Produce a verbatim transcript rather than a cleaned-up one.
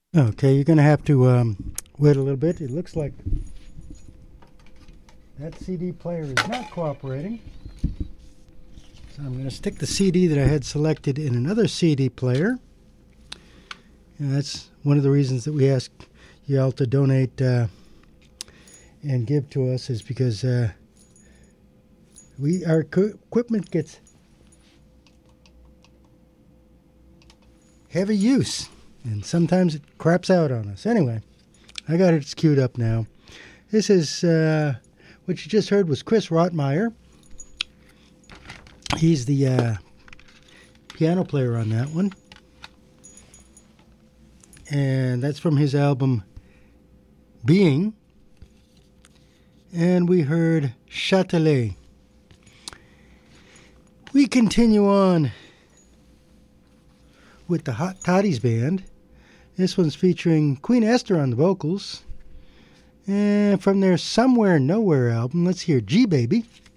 Okay, you're going to have to um, wait a little bit. It looks like that C D player is not cooperating. So I'm going to stick the C D that I had selected in another C D player. And that's one of the reasons that we ask you all to donate uh, and give to us, is because uh, we our co- equipment gets heavy use, and sometimes it craps out on us. Anyway, I got it queued up now. This is, uh, what you just heard was Chris Rottmeyer. He's the uh, piano player on that one. And that's from his album Being. And we heard Châtelet. We continue on with the Hot Toddies Band. This one's featuring Queen Esther on the vocals. And from their Somewhere Nowhere album, let's hear G Baby.